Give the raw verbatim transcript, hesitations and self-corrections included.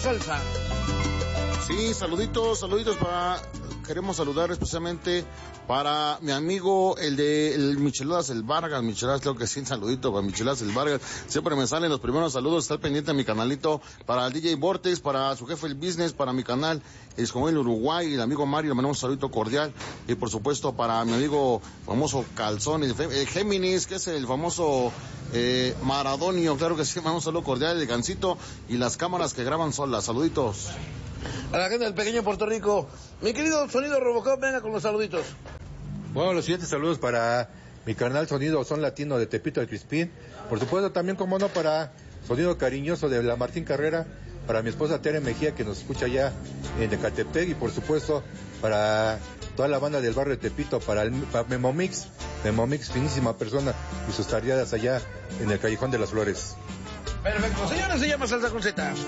salsa. Sí, saluditos, saluditos para... Queremos saludar especialmente para mi amigo, el de el Micheladas, el Vargas, Micheladas, creo que sí, un saludito para Micheladas, el Vargas. Siempre me salen los primeros saludos, está pendiente de mi canalito, para el D J Vortex, para su jefe el business, para mi canal, es como el Uruguay, el amigo Mario, le mandamos un saludito cordial. Y por supuesto para mi amigo famoso Calzón, el, el Géminis, que es el famoso eh, Maradonio, claro que sí, mandamos un saludo cordial, el Gancito y las cámaras que graban solas, saluditos. A la gente del pequeño Puerto Rico, mi querido Sonido Robocop, venga con los saluditos. Bueno, los siguientes saludos para mi canal Sonido Son Latino de Tepito del Crispín. Por supuesto también, como no, para Sonido Cariñoso de la Martín Carrera, para mi esposa Tere Mejía, que nos escucha allá en Ecatepec, y por supuesto para toda la banda del barrio de Tepito, para, el, para Memomix, Memomix, finísima persona, y sus tareadas allá en el Callejón de las Flores. Perfecto, señores, se llama Salsa con Z.